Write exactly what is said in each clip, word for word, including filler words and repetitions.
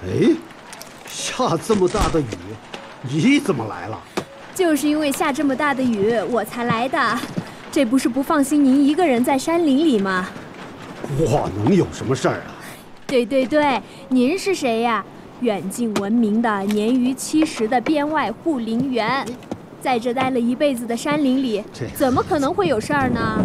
哎，下这么大的雨，你怎么来了？ 就是因为下这么大的雨，我才来的。这不是不放心您一个人在山林里吗？ 我能有什么事儿啊？ 对对对，您是谁呀？远近闻名的年逾七十的编外护林员，在这待了一辈子的山林里，怎么可能会有事儿呢？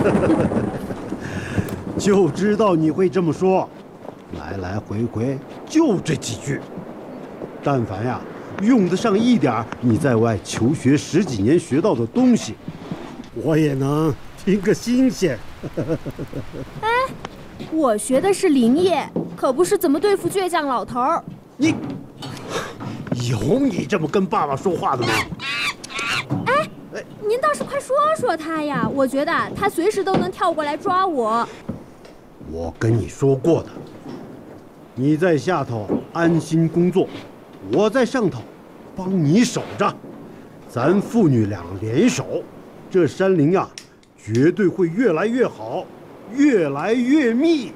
就知道你会这么说，来来回回就这几句。但凡呀，用得上一点你在外求学十几年学到的东西，我也能听个新鲜。 哎，我学的是林业，可不是怎么对付倔强老头儿。 你有你这么跟爸爸说话的吗？ 哎，您倒是快说说他呀！我觉得他随时都能跳过来抓我。 我跟你说过的，你在下头安心工作，我在上头帮你守着。咱父女俩联手，这山林啊，绝对会越来越好，越来越密。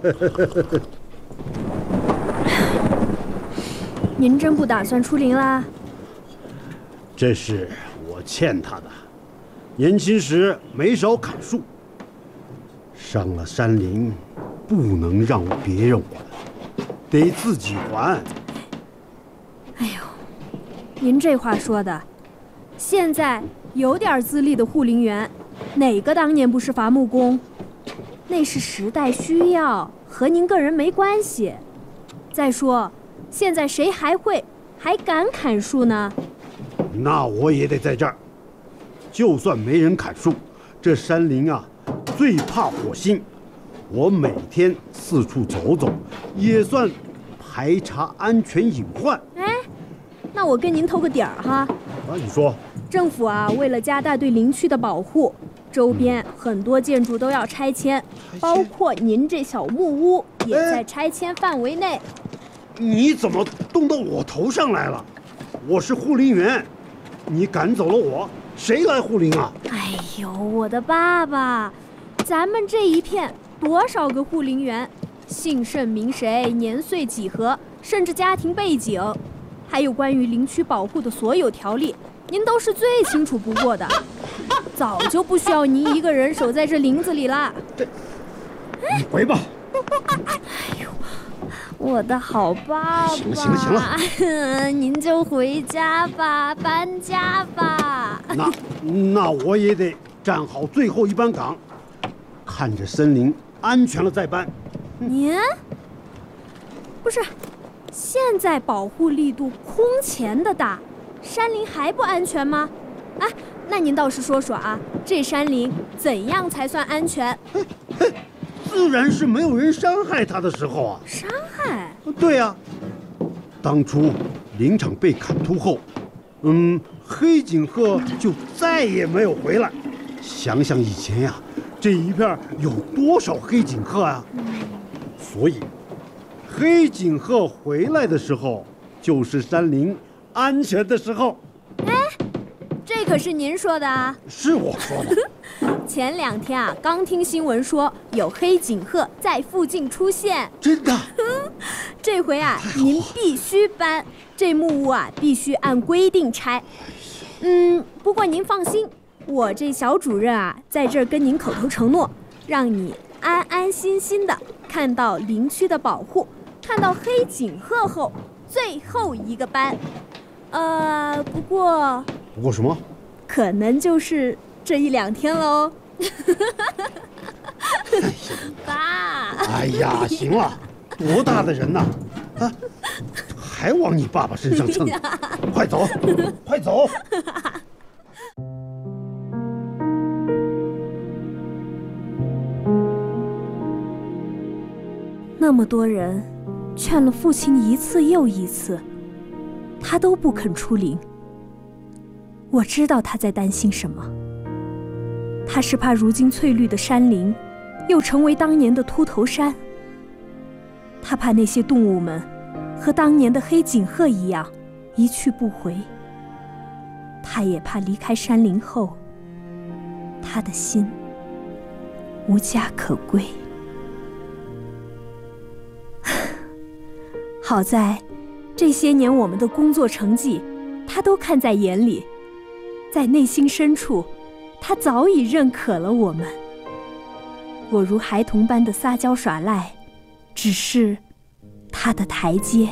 您真不打算出林啦？ 这是我欠他的。年轻时没少砍树，伤了山林，不能让别人还，得自己还。 哎呦，您这话说的，现在有点资历的护林员，哪个当年不是伐木工？那是时代需要，和您个人没关系。再说，现在谁还会还敢砍树呢？ 那我也得在这儿。就算没人砍树，这山林啊，最怕火星。我每天四处走走，也算排查安全隐患。 哎，那我跟您透个底儿哈。 啊，你说。 政府啊，为了加大对林区的保护，周边很多建筑都要拆迁，包括您这小木屋也在拆迁范围内。 你怎么动到我头上来了？我是护林员，你赶走了我，谁来护林啊？ 哎呦，我的爸爸，咱们这一片多少个护林员，姓甚名谁，年岁几何，甚至家庭背景，还有关于林区保护的所有条例，您都是最清楚不过的，早就不需要您一个人守在这林子里了。 这，你回吧。 哎呦，我的好爸爸！ 行了行了行了，您就回家吧，搬家吧。 那那我也得站好最后一班岗，看着森林安全了再搬。 您不是，现在保护力度空前的大，山林还不安全吗？啊，那您倒是说说啊，这山林怎样才算安全？ 嘿嘿，自然是没有人伤害它的时候啊。 伤害？ 对呀、啊，当初林场被砍秃后，嗯，黑颈鹤就再也没有回来。想想以前呀、啊，这一片有多少黑颈鹤啊？所以，黑颈鹤回来的时候，就是山林安全的时候。 哎，这可是您说的啊？ 是我说的。 前两天啊，刚听新闻说有黑颈鹤在附近出现。 真的？ 这回啊，您必须搬，这木屋啊必须按规定拆。嗯，不过您放心，我这小主任啊，在这儿跟您口头承诺，让你安安心心的看到林区的保护，看到黑颈鹤后最后一个班。呃，不过不过什么？ 可能就是这一两天喽。爸。 哎呀，行了，多大的人呐，啊，还往你爸爸身上蹭，快走，快走。 那么多人劝了父亲一次又一次，他都不肯出林。我知道他在担心什么，他是怕如今翠绿的山林又成为当年的秃头山，他怕那些动物们和当年的黑颈鹤一样一去不回，他也怕离开山林后，他的心无家可归。 好在这些年我们的工作成绩他都看在眼里，在内心深处他早已认可了我们。我如孩童般的撒娇耍赖，只是他的台阶。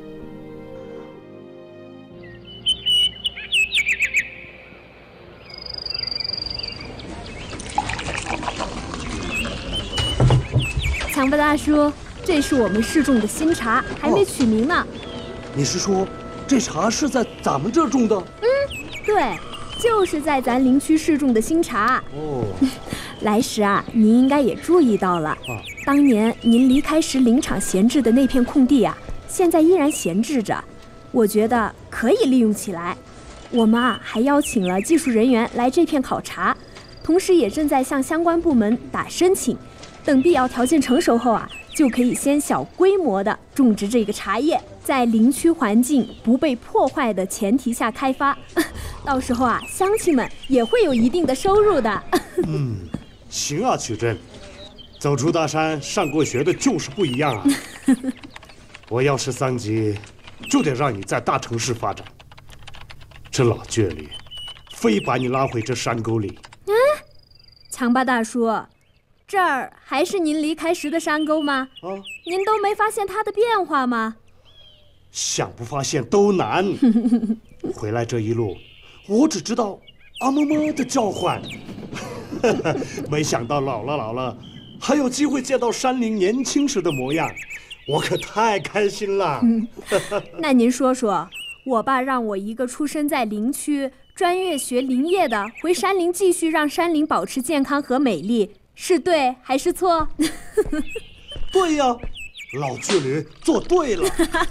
强巴大叔，这是我们试种的新茶，还没取名呢。哦， 你是说这茶是在咱们这儿种的？ 嗯，对，就是在咱林区试种的新茶。 哦， 来时啊，您应该也注意到了，啊，当年您离开时林场闲置的那片空地啊，现在依然闲置着，我觉得可以利用起来。我们啊还邀请了技术人员来这片考察，同时也正在向相关部门打申请，等必要条件成熟后啊，就可以先小规模的种植这个茶叶，在林区环境不被破坏的前提下开发。到时候啊，乡亲们也会有一定的收入的。 嗯，行啊，曲珍，走出大山上过学的就是不一样啊。我要是桑吉，就得让你在大城市发展。这老倔力，非把你拉回这山沟里。 嗯，强巴大叔，这儿还是您离开时的山沟吗？啊，您都没发现它的变化吗？ 想不发现都难。回来这一路，我只知道啊么么的叫唤，没想到老了老了，还有机会见到山林年轻时的模样，我可太开心了。 嗯，那您说说，我爸让我一个出生在林区、专业学林业的，回山林继续让山林保持健康和美丽，是对还是错？ 对呀，老倔驴做对了。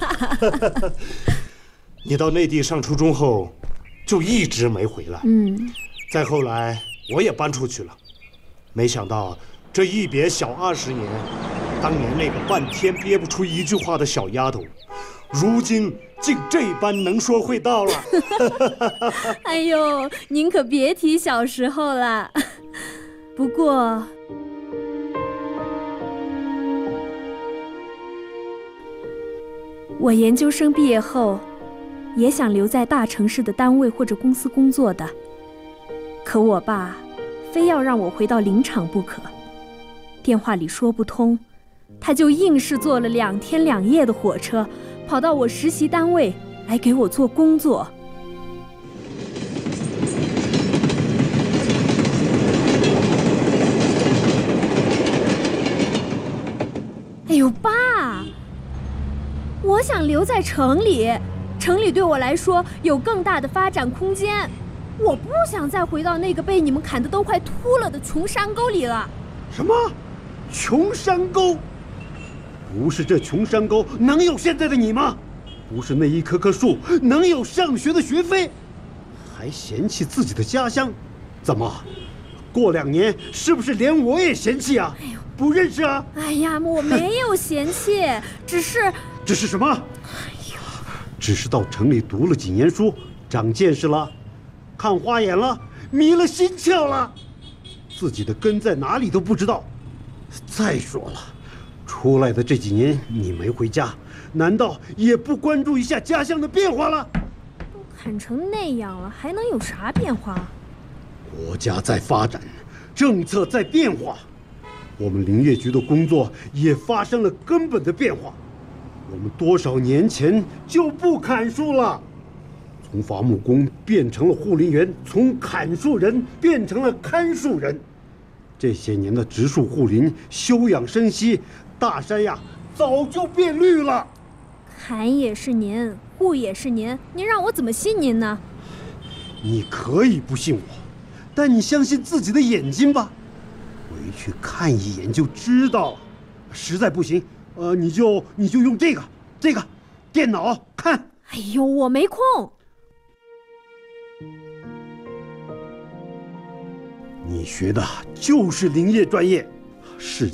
你到内地上初中后，就一直没回来。嗯，再后来我也搬出去了，没想到这一别小二十年，当年那个半天憋不出一句话的小丫头，如今竟这般能说会道了。 哎呦，您可别提小时候了。不过我研究生毕业后也想留在大城市的单位或者公司工作的，可我爸非要让我回到林场不可。电话里说不通，他就硬是坐了两天两夜的火车，跑到我实习单位来给我做工作。哎呦，爸，我想留在城里，城里对我来说有更大的发展空间，我不想再回到那个被你们砍得都快秃了的穷山沟里了。 什么？穷山沟？不是这穷山沟能有现在的你吗？不是那一棵棵树能有上学的学费？还嫌弃自己的家乡？怎么，过两年是不是连我也嫌弃啊？哎呦，不认识啊？ 哎呀，我没有嫌弃，只是…… 只是什么？哎呦，只是到城里读了几年书，长见识了，看花眼了，迷了心窍了，自己的根在哪里都不知道。再说了，出来的这几年你没回家，难道也不关注一下家乡的变化了？ 都砍成那样了，还能有啥变化？ 国家在发展，政策在变化，我们林业局的工作也发生了根本的变化。我们多少年前就不砍树了，从伐木工变成了护林员，从砍树人变成了看树人。这些年的植树护林、休养生息，大山呀早就变绿了。 砍也是您，护也是您，您让我怎么信您呢？ 你可以不信我，但你相信自己的眼睛吧，回去看一眼就知道了。实在不行，呃，你就你就用这个这个电脑看。 哎呦，我没空。 你学的就是林业专业，世